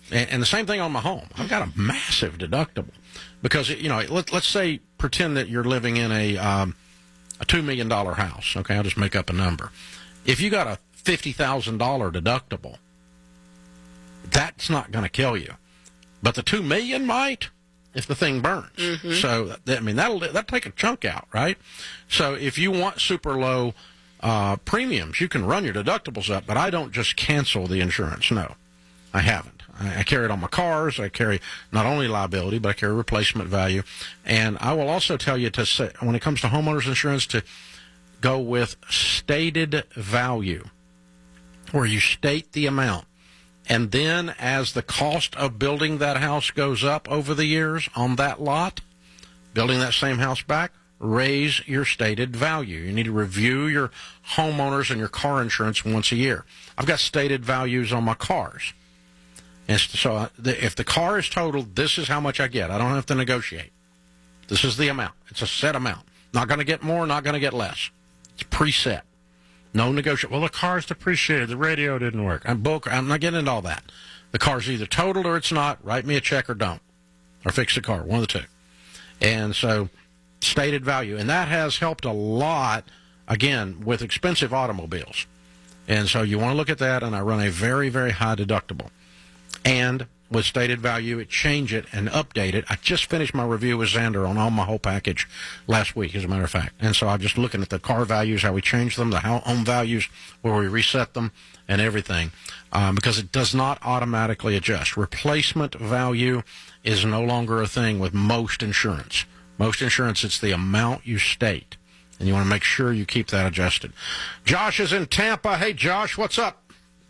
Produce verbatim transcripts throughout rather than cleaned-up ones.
And, and the same thing on my home. I've got a massive deductible because, you know, let, let's say, pretend that you're living in a um, a two million dollars house. Okay, I'll just make up a number. If you got a fifty thousand dollars deductible, that's not going to kill you. But the two million dollars might if the thing burns. Mm-hmm. So, I mean, that'll, that'll take a chunk out, right? So if you want super low uh, premiums, you can run your deductibles up, but I don't just cancel the insurance. No, I haven't. I, I carry it on my cars. I carry not only liability, but I carry replacement value. And I will also tell you to say, when it comes to homeowners insurance, to go with stated value, where you state the amount. And then as the cost of building that house goes up over the years on that lot, building that same house back, raise your stated value. You need to review your homeowners and your car insurance once a year. I've got stated values on my cars. And so if the car is totaled, this is how much I get. I don't have to negotiate. This is the amount. It's a set amount. Not going to get more, not going to get less. It's preset. No negotiation. Well, the car's depreciated. The radio didn't work. I'm book. I'm not getting into all that. The car's either totaled or it's not. Write me a check or don't. Or fix the car. One of the two. And so, stated value. And that has helped a lot, again, with expensive automobiles. And so you want to look at that, and I run a very, very high deductible. And with stated value, it change it and update it. I just finished my review with Xander on all my whole package last week, as a matter of fact. And so I'm just looking at the car values, how we change them, the home values, where we reset them, and everything, um, because it does not automatically adjust. Replacement value is no longer a thing with most insurance. Most insurance, it's the amount you state, and you want to make sure you keep that adjusted. Josh is in Tampa. Hey, Josh, what's up?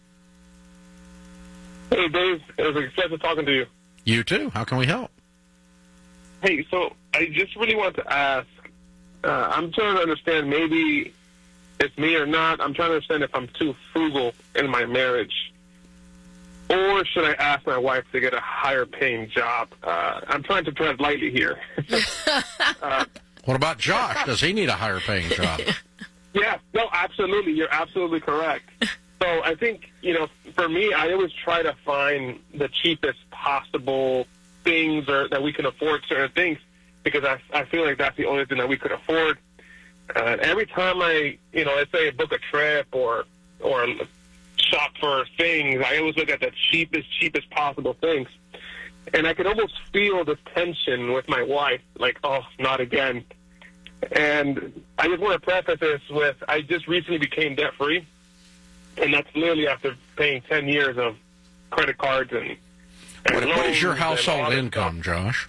Hey, Dave. It was a pleasure talking to you. You too. How can we help? Hey, so I just really wanted to ask, uh, I'm trying to understand, maybe it's me or not, I'm trying to understand if I'm too frugal in my marriage, or should I ask my wife to get a higher-paying job? Uh, I'm trying to tread lightly here. uh, what about Josh? Does he need a higher-paying job? Yeah, no, absolutely. You're absolutely correct. So I think, you know, for me, I always try to find the cheapest possible things or that we can afford certain things, because I, I feel like that's the only thing that we could afford. Uh, every time I, you know, let's say book a trip or or shop for things, I always look at the cheapest, cheapest possible things. And I can almost feel this tension with my wife, like, oh, not again. And I just want to preface this with, I just recently became debt-free. And that's literally after paying ten years of credit cards and, and what, loans. What is your household income, stuff. Josh?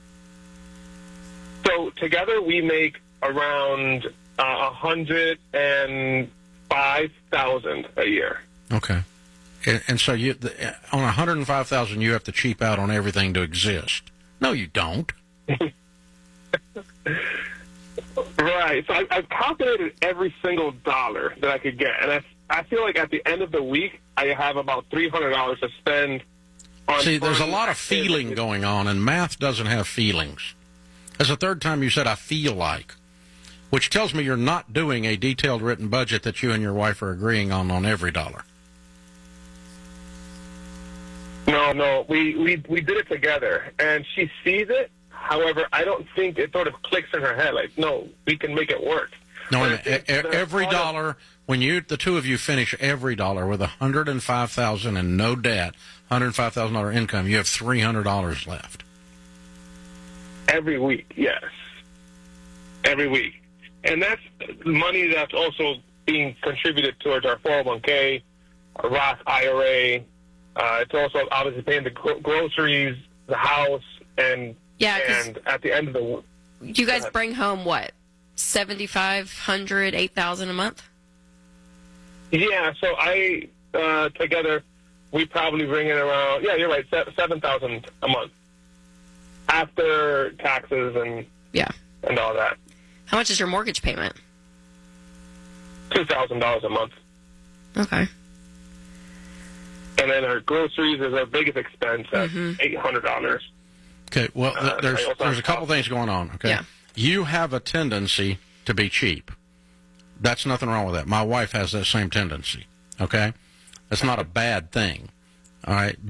So together we make around uh, one hundred five thousand dollars a year. Okay. And, and so you the, on one hundred five thousand dollars, you have to cheap out on everything to exist. No, you don't. Right. So I, I've calculated every single dollar that I could get, and I I feel like at the end of the week, I have about three hundred dollars to spend on... See, there's a lot of feeling going on, and math doesn't have feelings. That's the third time you said, I feel like, which tells me you're not doing a detailed written budget that you and your wife are agreeing on on every dollar. No, no, we, we, we did it together, and she sees it. However, I don't think it sort of clicks in her head, like, no, we can make it work. No, e- every dollar, when you, the two of you finish every dollar with one hundred five thousand dollars and no debt, one hundred five thousand dollars income, you have three hundred dollars left. Every week, yes. Every week. And that's money that's also being contributed towards our four oh one k, our Roth I R A. Uh, it's also obviously paying the gro- groceries, the house, and, yeah, and at the end of the... You guys bring home, what, seventy-five hundred dollars, eight thousand dollars a month? Yeah, so I, uh, together, we probably bring in around, yeah, you're right, seven thousand dollars a month. After taxes and yeah, and all that. How much is your mortgage payment? two thousand dollars a month. Okay. And then our groceries is our biggest expense at mm-hmm. eight hundred dollars. Okay, well, th- uh, there's there's a couple things going on, okay? Yeah. You have a tendency to be cheap. That's nothing wrong with that. My wife has that same tendency, okay? That's not a bad thing, all right?